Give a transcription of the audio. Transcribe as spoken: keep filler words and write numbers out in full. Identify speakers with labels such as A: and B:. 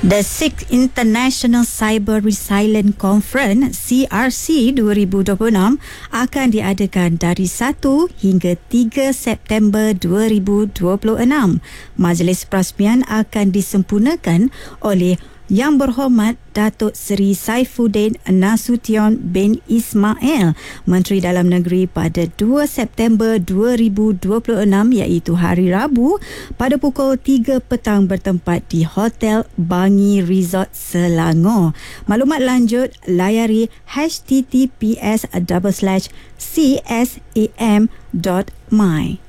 A: The sixth International Cyber Resilience Conference C R C dua ribu dua puluh enam akan diadakan dari satu hingga tiga September dua ribu dua puluh enam. Majlis perasmian akan disempurnakan oleh Yang Berhormat Datuk Seri Saifuddin Nasution bin Ismail, Menteri Dalam Negeri, pada dua September dua ribu dua puluh enam iaitu hari Rabu pada pukul tiga petang bertempat di Hotel Bangi Resort Selangor. Maklumat lanjut layari h t t p s double slash c s a m dot my.